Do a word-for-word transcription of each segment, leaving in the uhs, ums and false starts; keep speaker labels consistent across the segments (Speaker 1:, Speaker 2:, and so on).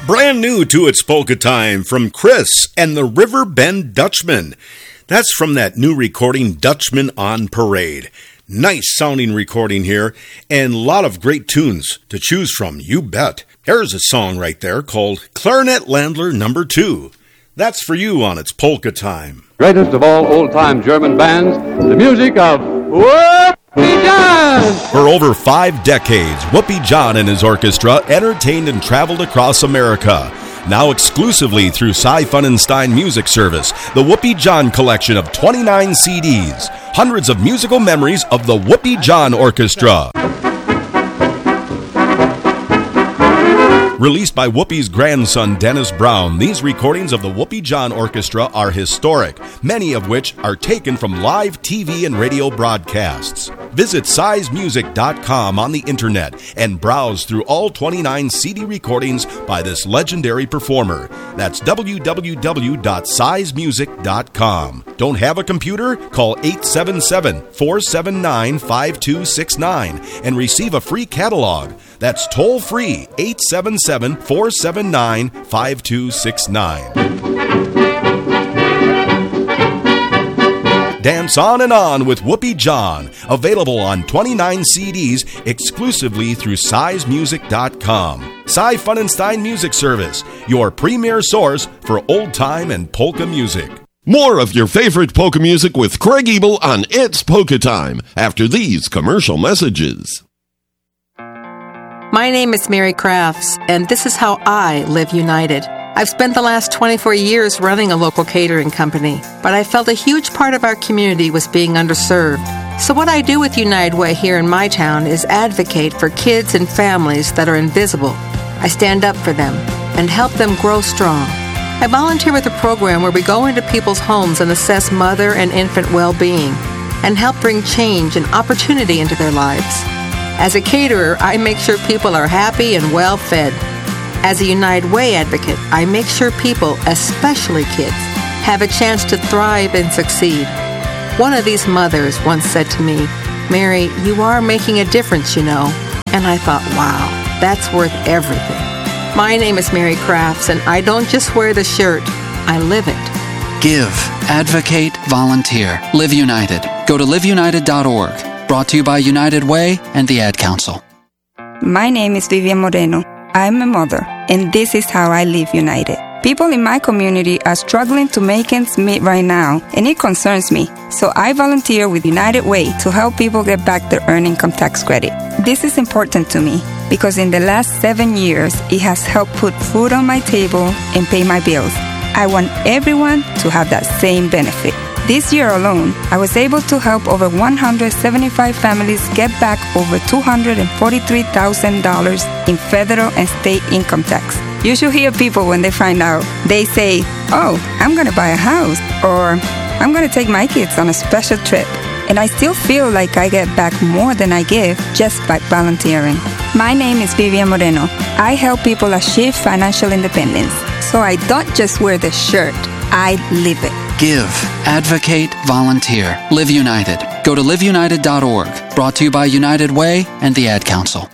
Speaker 1: Brand new to It's Polka Time from Chris and the Riverbend Dutchman. That's from that new recording, Dutchman on Parade. Nice sounding recording here, and a lot of great tunes to choose from, you bet. Here's a song right there called Clarinet Landler Number Two. That's for you on It's Polka Time.
Speaker 2: Greatest of all old-time German bands, the music of Whoopie John!
Speaker 1: For over five decades, Whoopie John and his orchestra entertained and traveled across America. Now exclusively through Cy Funenstein Music Service, the Whoopie John collection of twenty-nine C Ds. Hundreds of musical memories of the Whoopie John Orchestra. Released by Whoopi's grandson, Dennis Brown, these recordings of the Whoopie John Orchestra are historic, many of which are taken from live T V and radio broadcasts. Visit size music dot com on the internet and browse through all twenty-nine C D recordings by this legendary performer. That's w w w dot size music dot com. Don't have a computer? Call eight seven seven, four seven nine, five two six nine and receive a free catalog. That's toll free, eight seven seven, four seven nine, five two six nine. Dance on and on with Whoopie John. Available on twenty-nine C Ds exclusively through size music dot com. Cy Funenstein Music Service, your premier source for old-time and polka music.
Speaker 3: More of your favorite polka music with Craig Ebel on It's Polka Time after these commercial messages.
Speaker 4: My name is Mary Crafts, and this is how I live united. I've spent the last twenty-four years running a local catering company, but I felt a huge part of our community was being underserved. So what I do with United Way here in my town is advocate for kids and families that are invisible. I stand up for them and help them grow strong. I volunteer with a program where we go into people's homes and assess mother and infant well-being and help bring change and opportunity into their lives. As a caterer, I make sure people are happy and well-fed. As a United Way advocate, I make sure people, especially kids, have a chance to thrive and succeed. One of these mothers once said to me, "Mary, you are making a difference, you know." And I thought, wow, that's worth everything. My name is Mary Crafts, and I don't just wear the shirt, I live it.
Speaker 5: Give, advocate, volunteer. Live United. Go to live united dot org. Brought to you by United Way and the Ad Council.
Speaker 6: My name is Vivian Moreno. I'm a mother, and this is how I live united. People in my community are struggling to make ends meet right now, and it concerns me. So I volunteer with United Way to help people get back their earned income tax credit. This is important to me because in the last seven years, it has helped put food on my table and pay my bills. I want everyone to have that same benefit. This year alone, I was able to help over one hundred seventy-five families get back over two hundred forty-three thousand dollars in federal and state income tax. You should hear people when they find out. They say, "Oh, I'm going to buy a house," or "I'm going to take my kids on a special trip." And I still feel like I get back more than I give just by volunteering. My name is Vivian Moreno. I help people achieve financial independence. So I don't just wear the shirt, I live it.
Speaker 5: Give, advocate, volunteer. Live United. Go to live united dot org. Brought to you by United Way and the Ad Council.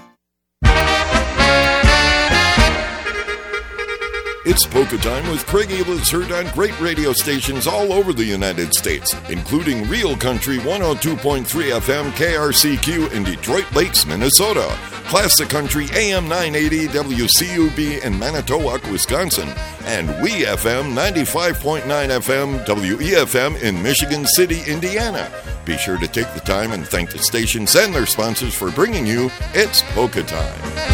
Speaker 3: It's Polka Time with Craig Ebel is heard on great radio stations all over the United States, including Real Country one oh two point three F M K R C Q in Detroit Lakes, Minnesota. Classic Country A M nine eighty W C U B in Manitowoc, Wisconsin. And We F M ninety-five point nine F M W E F M in Michigan City, Indiana. Be sure to take the time and thank the stations and their sponsors for bringing you It's Polka Time.